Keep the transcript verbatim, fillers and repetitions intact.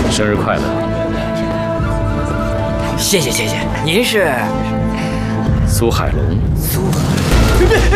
生日快乐！ 谢谢谢谢，您是苏海龙。 苏海。别别！